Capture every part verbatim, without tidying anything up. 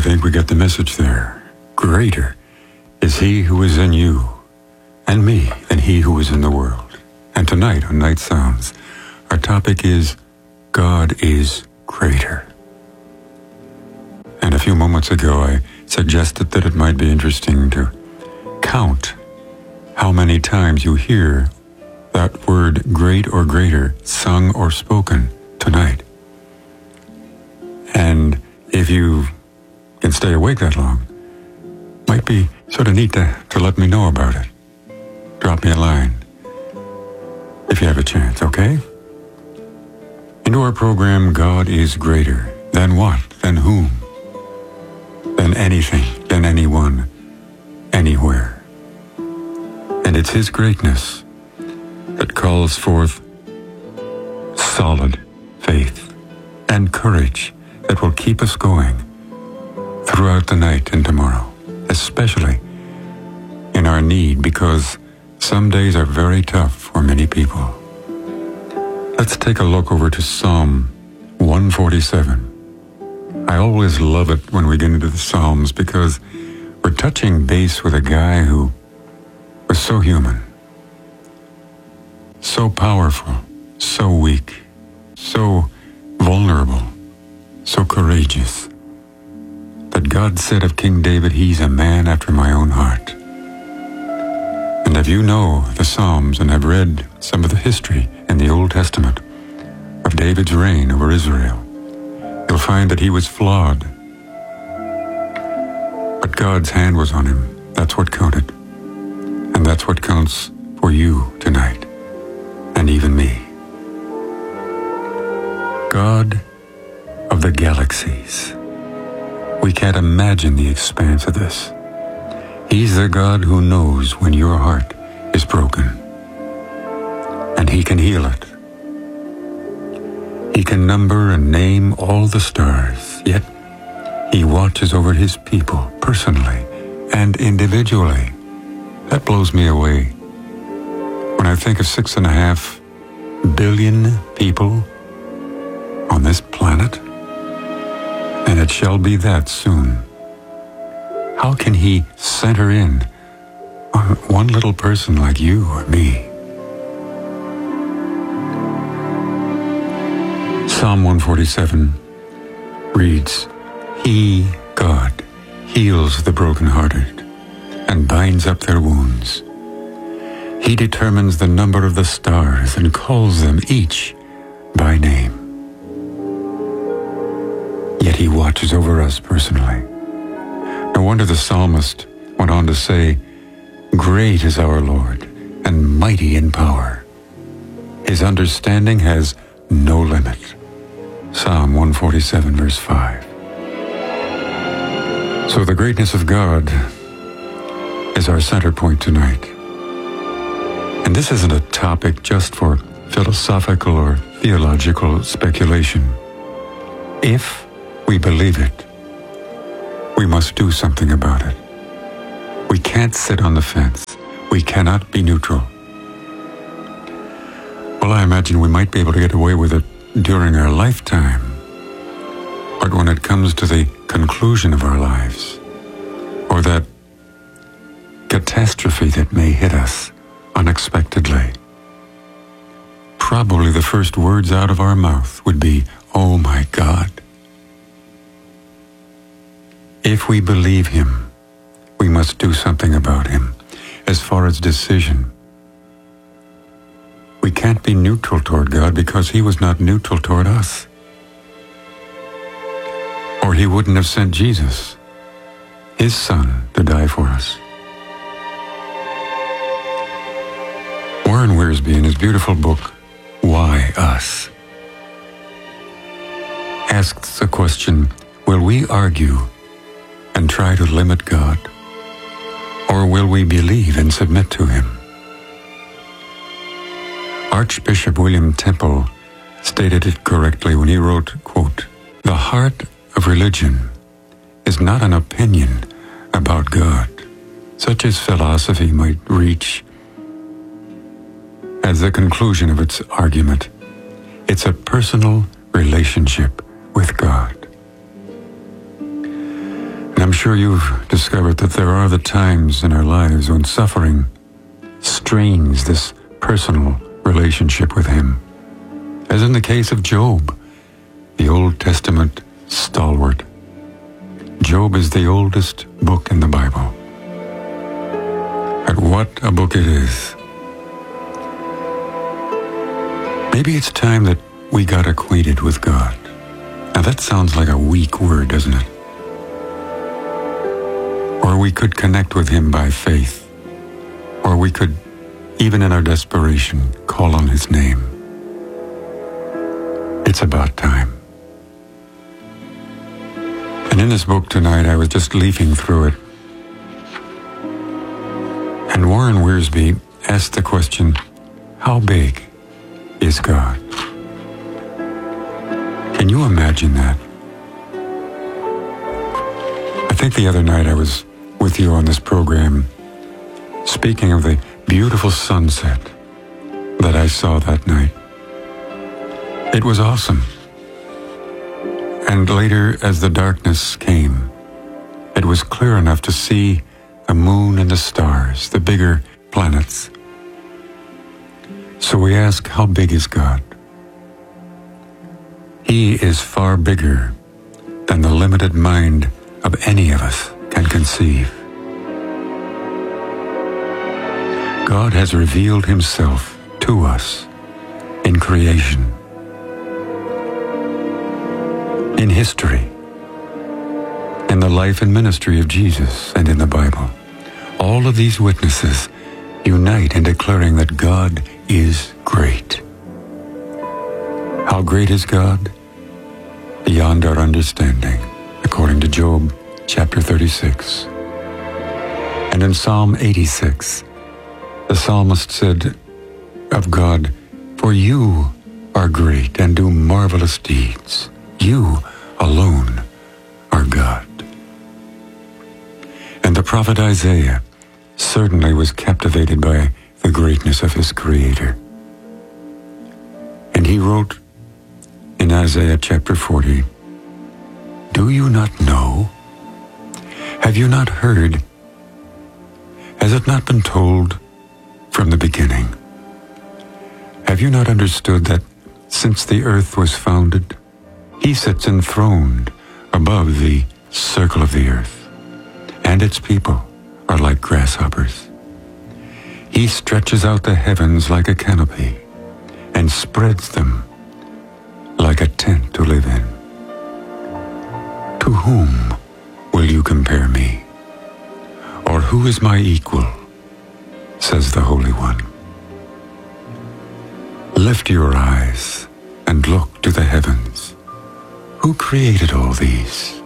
think we get the message there. Greater is he who is in you and me than he who is in the world. And tonight on Night Sounds, our topic is God is greater. And a few moments ago, I suggested that it might be interesting to count how many times you hear that word great or greater sung or spoken tonight. And if you can stay awake that long, might be sort of neat to, to let me know about it. Drop me a line if you have a chance, okay? Into our program, God is greater. Than what? Than whom? Than anything, than anyone, anywhere. And it's his greatness that calls forth solid faith and courage that will keep us going throughout the night and tomorrow, especially in our need, because some days are very tough for many people. Let's take a look over to Psalm one forty-seven. I always love it when we get into the Psalms because we're touching base with a guy who was so human, so powerful, so weak, so vulnerable, so courageous, that God said of King David, he's a man after my own heart. And if you know the Psalms and have read some of the history in the Old Testament of David's reign over Israel, you'll find that he was flawed. But God's hand was on him. That's what counted. And that's what counts for you tonight, and even me. God of the galaxies. We can't imagine the expanse of this. He's the God who knows when your heart is broken, and he can heal it. He can number and name all the stars, yet he watches over his people personally and individually. That blows me away. When I think of six and a half billion people on this planet, and it shall be that soon, how can he center in on one little person like you or me? Psalm one forty-seven reads, He, God, heals the brokenhearted and binds up their wounds. He determines the number of the stars and calls them each by name. Yet he watches over us personally. No wonder the psalmist went on to say, Great is our Lord, and mighty in power. His understanding has no limit. Psalm one forty-seven, verse five. So the greatness of God is our center point tonight. And this isn't a topic just for philosophical or theological speculation. If we believe it, we must do something about it. We can't sit on the fence. We cannot be neutral. Well, I imagine we might be able to get away with it during our lifetime. But when it comes to the conclusion of our lives, or that catastrophe that may hit us unexpectedly, probably the first words out of our mouth would be, Oh my God. If we believe him, we must do something about him. As far as decision, we can't be neutral toward God because he was not neutral toward us. Or he wouldn't have sent Jesus, his son, to die for us. Warren Wiersbe, in his beautiful book, Why Us?, asks the question, will we argue and try to limit God, or will we believe and submit to him? Archbishop William Temple stated it correctly when he wrote, quote, The heart of religion is not an opinion about God, such as philosophy might reach as the conclusion of its argument. It's a personal relationship with God. sure you've discovered that there are the times in our lives when suffering strains this personal relationship with Him. As in the case of Job, the Old Testament stalwart. Job is the oldest book in the Bible. And what a book it is. Maybe it's time that we got acquainted with God. Now that sounds like a weak word, doesn't it? Or we could connect with Him by faith. Or we could, even in our desperation, call on His name. It's about time. And in this book tonight, I was just leafing through it. And Warren Wiersbe asked the question, how big is God? Can you imagine that? I think the other night I was with you on this program, speaking of the beautiful sunset that I saw that night. It was awesome. And later, as the darkness came, it was clear enough to see the moon and the stars, the bigger planets. So we ask, how big is God? He is far bigger than the limited mind of any of us can conceive. God has revealed Himself to us in creation, in history, in the life and ministry of Jesus, and in the Bible. All of these witnesses unite in declaring that God is great. How great is God? Beyond our understanding, according to Job chapter thirty-six. And in Psalm eighty-six, the psalmist said of God, "For you are great and do marvelous deeds. You alone are God." And the prophet Isaiah certainly was captivated by the greatness of his Creator. And he wrote in Isaiah chapter forty, "Do you not know? Have you not heard? Has it not been told from the beginning? Have you not understood that since the earth was founded, He sits enthroned above the circle of the earth, and its people are like grasshoppers? He stretches out the heavens like a canopy and spreads them like a tent to live in. To whom will you compare me? Or who is my equal? Says the Holy One. Lift your eyes and look to the heavens. Who created all these?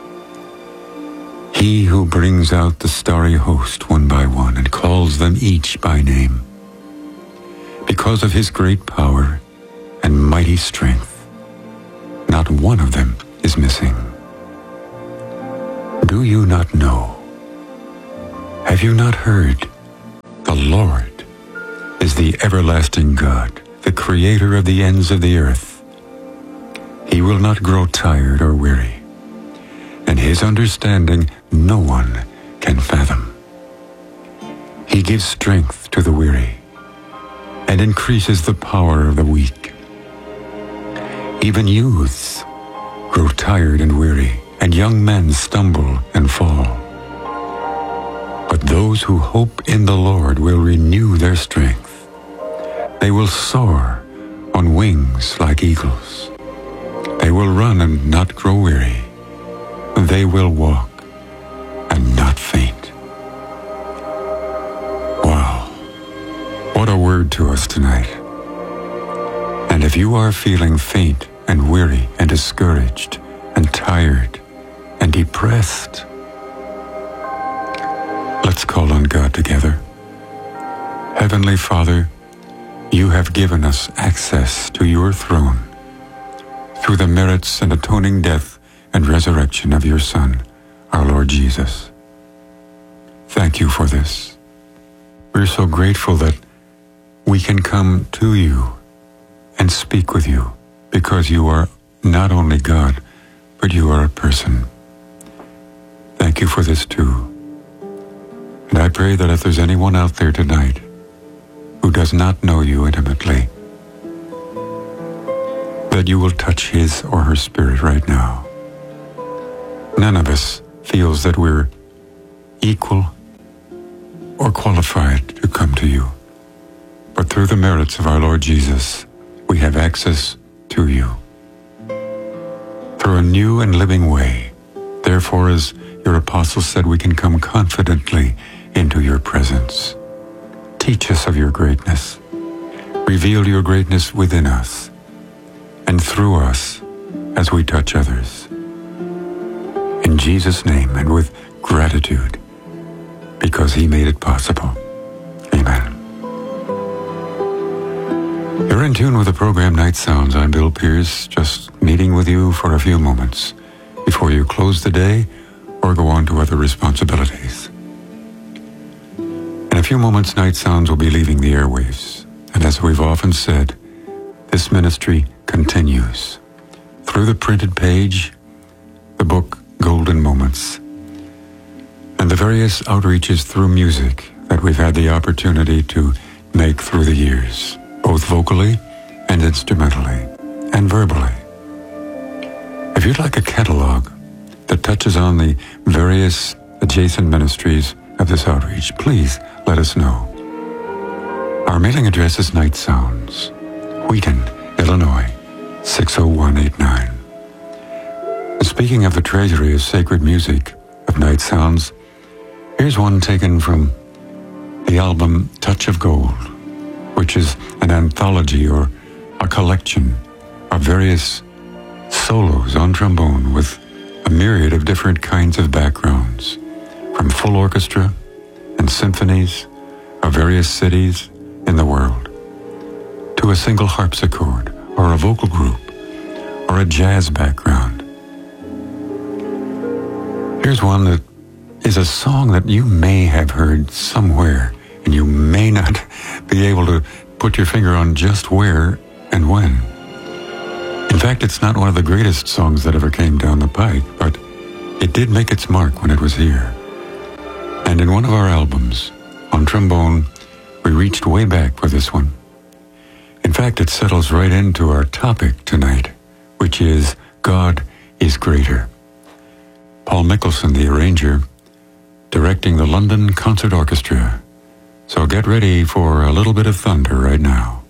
He who brings out the starry host one by one and calls them each by name. Because of His great power and mighty strength, not one of them is missing. Do you not know? Have you not heard? The Lord is the everlasting God, the Creator of the ends of the earth. He will not grow tired or weary, and His understanding no one can fathom. He gives strength to the weary and increases the power of the weak. Even youths grow tired and weary, and young men stumble and fall. But those who hope in the Lord will renew their strength. They will soar on wings like eagles. They will run and not grow weary. They will walk and not faint. Wow, what a word to us tonight. And if you are feeling faint and weary and discouraged and tired and depressed, let's call on God together. Heavenly Father, You have given us access to Your throne through the merits and atoning death and resurrection of Your Son, our Lord Jesus. Thank You for this. We're so grateful that we can come to You and speak with You, because You are not only God, but You are a person. Thank You. thank you for this too. And I pray that if there's anyone out there tonight who does not know you intimately, that you will touch his or her spirit right now. None of us feels that we're equal or qualified to come to you. But through the merits of our Lord Jesus, we have access to you through a new and living way. Therefore, as your apostle said, we can come confidently into your presence. Teach us of your greatness. Reveal your greatness within us and through us as we touch others. In Jesus' name, and with gratitude, because he made it possible. Amen. You're in tune with the program Night Sounds. I'm Bill Pierce, just meeting with you for a few moments before you close the day or go on to other responsibilities. In a few moments, Night Sounds will be leaving the airwaves. And as we've often said, this ministry continues. Through the printed page, the book Golden Moments, and the various outreaches through music that we've had the opportunity to make through the years, both vocally and instrumentally and verbally. If you'd like a catalog that touches on the various adjacent ministries of this outreach, please let us know. Our mailing address is Night Sounds, Wheaton, Illinois, six oh one eight nine. And speaking of the treasury of sacred music of Night Sounds, here's one taken from the album Touch of Gold, which is an anthology or a collection of various solos on trombone with a myriad of different kinds of backgrounds, from full orchestra and symphonies of various cities in the world, to a single harpsichord or a vocal group or a jazz background. Here's one that is a song that you may have heard somewhere, and you may not be able to put your finger on just where and when. In fact, it's not one of the greatest songs that ever came down the pike, but it did make its mark when it was here. And in one of our albums, on trombone, we reached way back for this one. In fact, it settles right into our topic tonight, which is God is Greater. Paul Mickelson, the arranger, directing the London Concert Orchestra. So get ready for a little bit of thunder right now.